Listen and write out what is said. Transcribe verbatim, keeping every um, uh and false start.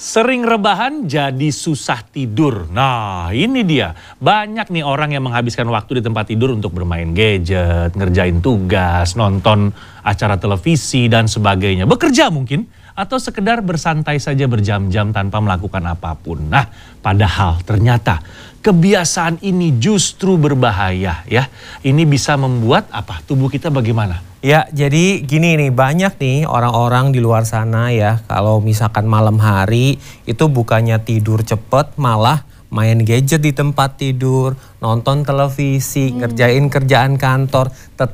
Sering rebahan jadi susah tidur. Nah ini dia, banyak nih orang yang menghabiskan waktu di tempat tidur untuk bermain gadget, ngerjain tugas, nonton acara televisi dan sebagainya. Bekerja mungkin, atau sekedar bersantai saja berjam-jam tanpa melakukan apapun. Nah padahal ternyata kebiasaan ini justru berbahaya ya. Ini bisa membuat apa, tubuh kita bagaimana? Ya, jadi gini nih, banyak nih orang-orang di luar sana ya, kalau misalkan malam hari itu bukannya tidur cepet, malah main gadget di tempat tidur, nonton televisi, hmm. ngerjain kerjaan kantor.